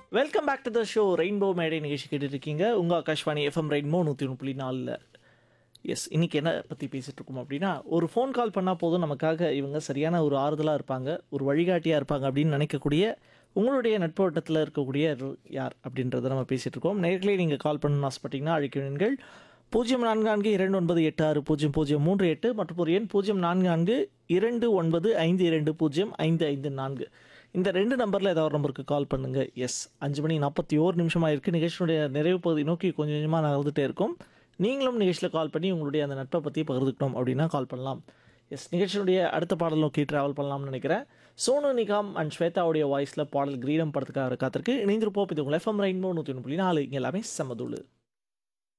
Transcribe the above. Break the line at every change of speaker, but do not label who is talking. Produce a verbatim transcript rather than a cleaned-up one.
Welcome back to the show rainbow மேடை நிகழ்ச்சி கேட்டுட்டு இருக்கீங்க உங்கள் ஆகாஷ்வாணி எஃப்எம் ரெயின்போ நூற்றி ஒன்று புள்ளி நாலில். எஸ், இன்றைக்கி என்ன பற்றி பேசிகிட்டு இருக்கோம் அப்படின்னா, ஒரு ஃபோன் கால் பண்ணால் போதும் நமக்காக இவங்க சரியான ஒரு ஆறுதலாக இருப்பாங்க, ஒரு வழிகாட்டியாக இருப்பாங்க அப்படின்னு நினைக்கக்கூடிய உங்களுடைய நட்பு வட்டத்தில் இருக்கக்கூடிய யார் அப்படின்றத நம்ம பேசிகிட்டு இருக்கோம். நேர்களே நீங்கள் கால் பண்ணணும்னு ஆசைப்பட்டீங்கன்னா அழைக்கிறீர்கள் பூஜ்ஜியம் நான்கு நான்கு இரண்டு ஒன்பது எட்டு ஆறு பூஜ்ஜியம் பூஜ்ஜியம் மூன்று எட்டு மற்றும் ஒரு எண் பூஜ்ஜியம் நான்கு நான்கு இரண்டு ஒன்பது ஐந்து இரண்டு பூஜ்ஜியம் ஐந்து ஐந்து நான்கு. இந்த ரெண்டு நம்பரில் ஏதாவது ஒரு நம்பருக்கு கால் பண்ணுங்கள். எஸ், அஞ்சு மணி நாற்பத்தி ஓரு நிமிஷமாக இருக்குது. நிகழ்ச்சியுடைய நிறைவு பகுதி நோக்கி கொஞ்சம் கொஞ்சமாக நகர்ந்துகிட்டே இருக்கும். நீங்களும் நிகழ்ச்சியில் கால் பண்ணி உங்களுடைய அந்த நட்பை பற்றி பகிர்ந்துக்கணும் அப்படின்னா கால் பண்ணலாம். எஸ், நிகழ்ச்சியுடைய அடுத்த பாடல் நோக்கி ட்ராவல் பண்ணலாம்னு நினைக்கிறேன். சோனு நிகாம் அண்ட் ஸ்வேதாவுடைய வாய்ஸில் பாடல் கிரீடம் படத்துக்காக காத்திருக்கு. இணைந்திருப்போம். இது உங்கள் எஃப்எம் ரெயின்போ நூற்றி ஒன்று புள்ளி நாலு. இங்கே எல்லாமே சமதுள்ளு.